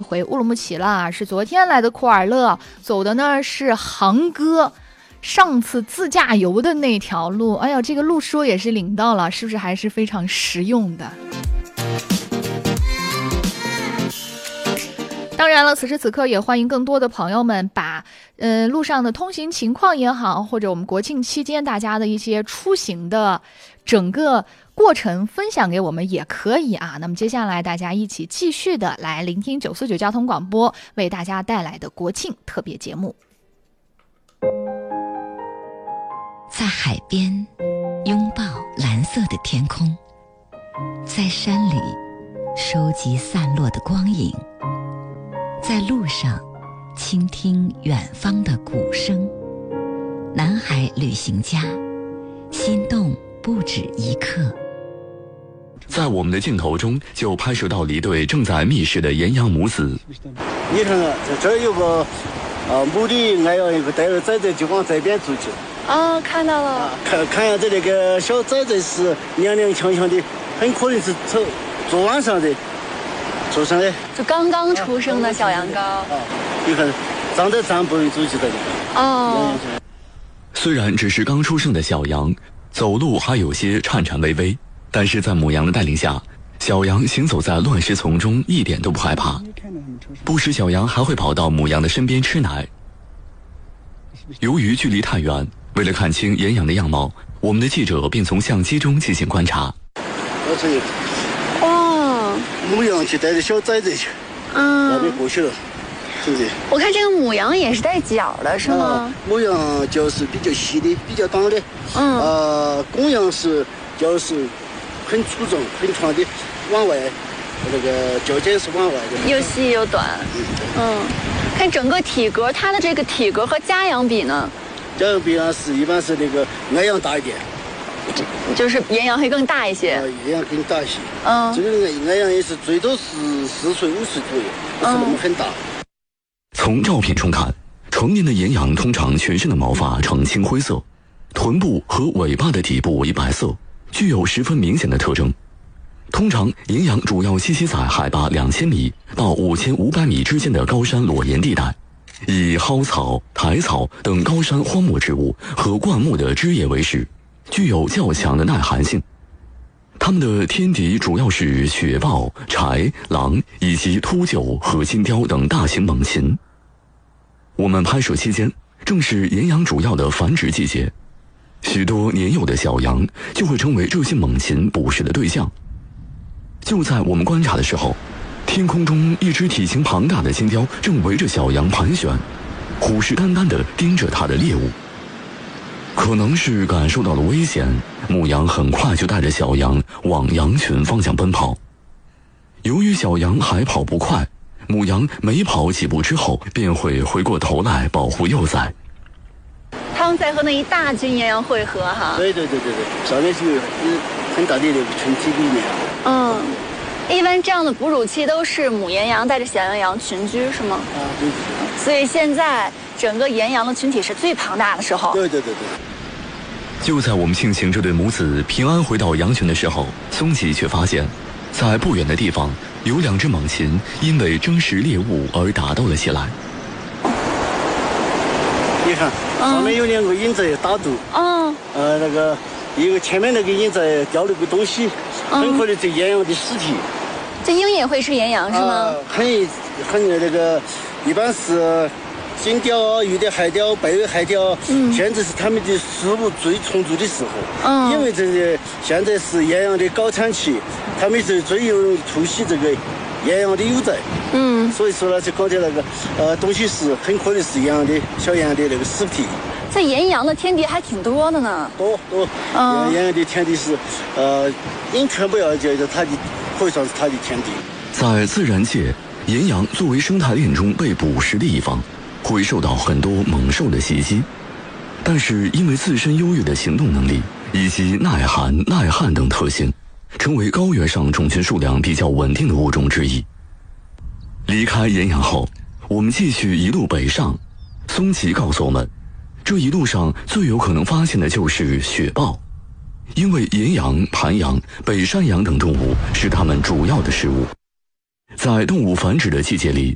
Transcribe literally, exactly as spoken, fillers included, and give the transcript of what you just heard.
回乌鲁木齐了，是昨天来的库尔勒，走的呢是航哥上次自驾游的那条路。哎呀，这个路书也是领到了，是不是还是非常实用的？当然了，此时此刻也欢迎更多的朋友们把呃路上的通行情况也好，或者我们国庆期间大家的一些出行的整个过程分享给我们也可以啊。那么接下来大家一起继续的来聆听九四九交通广播为大家带来的国庆特别节目。 在海边拥抱蓝色的天空，在山里收集散落的光影，在路上倾听远方的鼓声。南海旅行家，心动不止一刻。 在我们的镜头中就拍摄到离队正在觅食的岩羊母子。 你看啊，这儿有个呃母的爱要一个带着崽崽就往这边出去。 哦，看到了。 啊、看看样子那个小崽崽是踉踉跄跄的，很可能是昨昨晚上的出生的。 就刚刚出生的小羊羔。 啊，你看长得长不容易出去的。 哦。 虽然只是刚出生的小羊，走路还有些颤颤巍巍，但是在母羊的带领下，小羊行走在乱石丛中一点都不害怕。不时小羊还会跑到母羊的身边吃奶。由于距离太远，为了看清岩羊的样貌，我们的记者便从相机中进行观察。 我这里， 哇， 母羊去带着小崽崽去， 嗯， 那边过去了，是不是？ 我看这个母羊也是带角的，是吗？ 啊、母羊脚是比较细的，比较短的。 嗯。 呃，公羊是脚是很粗壮、很长的，往外，那个脚尖是往外的， 又细又短。嗯。看整个体格，它的这个体格和家羊比呢？ 家羊比啊是一般是那个矮羊大一点， 就是岩羊会更大一些。 啊，岩羊更大一些。 嗯， 这个矮羊也是最多是四岁五岁左右，不是那么很大。 嗯、从照片中看，成年的岩羊通常全身的毛发呈青灰色，臀部和尾巴的底部为白色，具有十分明显的特征。通常岩羊主要栖息在海拔两千米到五千五百米之间的高山裸岩地带，以蒿草、苔草等高山荒漠植物和灌木的枝叶为食，具有较强的耐寒性。它们的天敌主要是雪豹、豺狼以及秃鹫和金雕等大型猛禽。我们拍摄期间正是岩羊主要的繁殖季节，许多年幼的小羊就会成为这些猛禽捕食的对象。就在我们观察的时候，天空中一只体型庞大的金雕正围着小羊盘旋，虎视眈眈地盯着它的猎物。可能是感受到了危险，母羊很快就带着小羊往羊群方向奔跑。由于小羊还跑不快，母羊每跑几步之后便会回过头来保护幼崽。 他们在和那一大群岩羊汇合哈。 对对对对对，上面是有很大的那个群体里面。 嗯，一般这样的哺乳期都是母岩羊带着小羊羊群居是吗？ 啊，对。 所以现在整个岩羊的群体是最庞大的时候。 对对对对。 就在我们庆幸这对母子平安回到羊群的时候，松吉却发现，在不远的地方有两只猛禽因为争食猎物而打斗了起来。 你看，上面有两个鹰在打斗。 嗯。 呃，那个一个前面那个鹰在叼了个东西，很可能是岩羊的尸体。 这鹰也会吃岩羊是吗？ 呃、很很那个，一般是金雕啊，有的海雕、贝尾海雕，嗯，现在是它们的食物最充足的时候。嗯。因为这个现在是岩羊的高产期，它们是最容易突袭这个岩羊的幼崽。嗯。所以说呢，就刚才那个呃东西是很可能是岩羊的小羊的那个尸体。 这岩羊的天敌还挺多的呢。 多多。嗯。岩羊的天敌是呃，鹰全部要叫做它的，可以算是它的天敌。 在自然界，岩羊作为生态链中被捕食的一方，会受到很多猛兽的袭击，但是因为自身优越的行动能力以及耐寒、耐旱等特性，成为高原上种群数量比较稳定的物种之一。离开岩羊后，我们继续一路北上。松吉告诉我们，这一路上最有可能发现的就是雪豹，因为岩羊、盘羊、北山羊等动物是它们主要的食物。在动物繁殖的季节里，